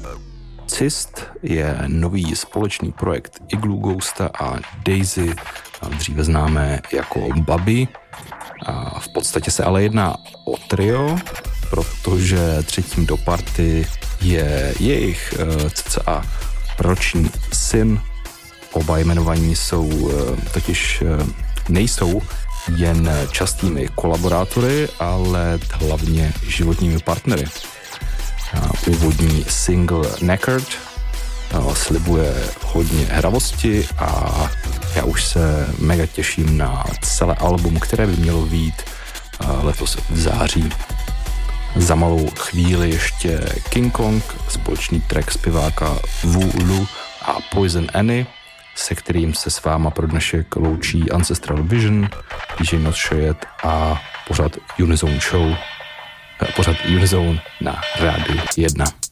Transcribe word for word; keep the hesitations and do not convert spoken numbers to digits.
Cyst je nový společný projekt Igloo Ghosta a Daisy, dříve známé jako Bubby. A v podstatě se ale jedná o trio, protože třetím do party je jejich cca roční syn. Oba jmenovaní jsou totiž nejsou jen častými kolaborátory, ale hlavně životními partnery. Úvodní single Knackered slibuje hodně hravosti a já už se mega těším na celé album, které by mělo vyjít letos v září. Za malou chvíli ještě King Kong, společný track zpěváka Wu Lu a Poison Annie, se kterým se s váma pro dnešek loučí Ancestral Vision, D J Not Shayet a pořad Unizone Show, pořad Unizone na Rádiu jedna.